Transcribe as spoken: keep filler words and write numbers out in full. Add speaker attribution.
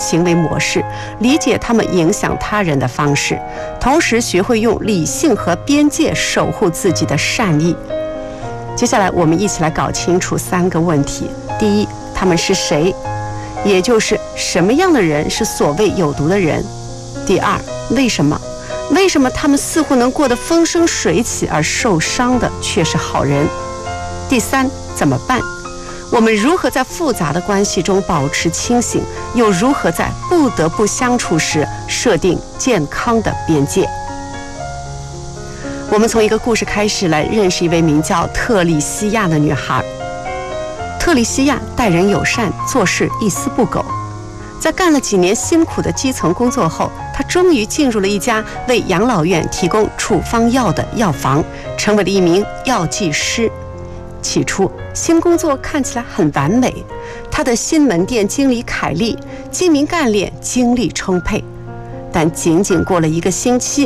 Speaker 1: 行为模式，理解他们影响他人的方式，同时学会用理性和边界守护自己的善意。接下来我们一起来搞清楚三个问题。第一，他们是谁，也就是什么样的人是所谓有毒的人。第二，为什么为什么他们似乎能过得风生水起，而受伤的却是好人。第三，怎么办？我们如何在复杂的关系中保持清醒，又如何在不得不相处时设定健康的边界？我们从一个故事开始来认识一位名叫特丽西亚的女孩。特丽西亚待人友善，做事一丝不苟。在干了几年辛苦的基层工作后，她终于进入了一家为养老院提供处方药的药房，成为了一名药剂师。起初，新工作看起来很完美，她的新门店经理凯莉精明干练，精力充沛。但仅仅过了一个星期，